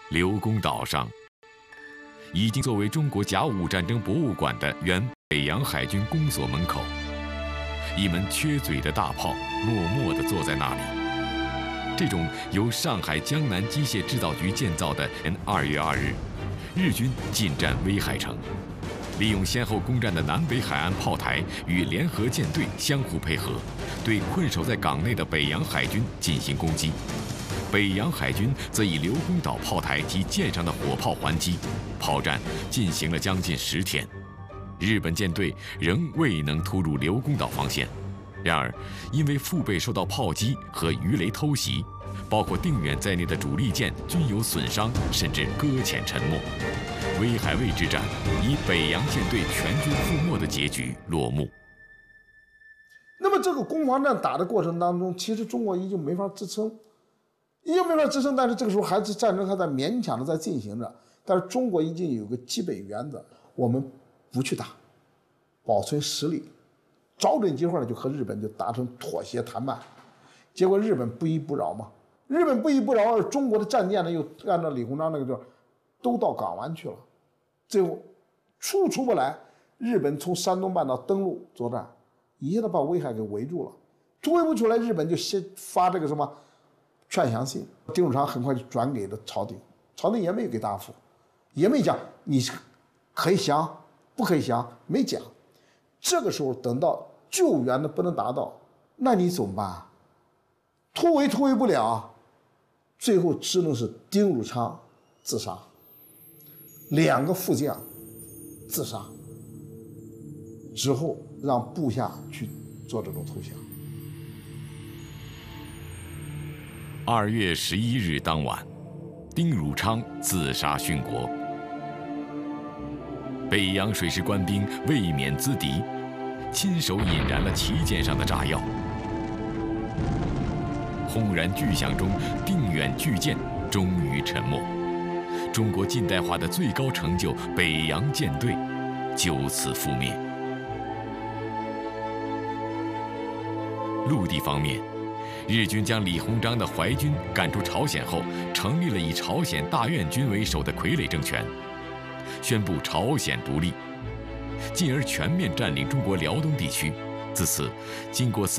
刘公岛上，已经作为中国甲午战争博物馆的原北洋海军公所门口，一门缺嘴的大炮默默地坐在那里。这种由上海江南机械制造局建造的2月2日，日军进占威海城，利用先后攻占的南北海岸炮台与联合舰队相互配合，对困守在港内的北洋海军进行攻击。北洋海军则以刘公岛炮台及舰上的火炮还击，炮战进行了将近10天，日本舰队仍未能突入刘公岛防线。然而，因为腹背受到炮击和鱼雷偷袭，包括定远在内的主力舰均有损伤，甚至搁浅沉没。威海卫之战以北洋舰队全军覆没的结局落幕。 那么这个攻防战打的过程当中，其实中国已经没法支撑，但是这个时候还是战争还在勉强的在进行着。但是中国已经有个基本原则，我们不去打，保存实力，找准机会呢就和日本就达成妥协谈判。结果日本不依不饶嘛，日本不依不饶，而中国的战舰呢又按照李鸿章那个地儿都到港湾去了，最后出不来，日本从山东半岛登陆作战，一下子把威海给围住了，围不出来，日本就先发这个什么劝降信，丁汝昌很快就转给了朝廷，朝廷也没有给答复，也没讲你可以降不可以降，没讲。这个时候等到救援的不能达到，那你怎么办？突围不了，最后只能是丁汝昌自杀，2个副将自杀之后，让部下去做这种投降。 2月11日当晚，丁汝昌自杀殉国。北洋水师官兵卫冕资敌，亲手引燃了旗舰上的炸药。轰然巨响中，定远巨舰终于沉没。中国近代化的最高成就——北洋舰队，就此覆灭。陆地方面，日军将李鸿章的淮军赶出朝鲜后，成立了以朝鲜大院军为首的傀儡政权，宣布朝鲜独立，进而全面占领中国辽东地区。自此，经过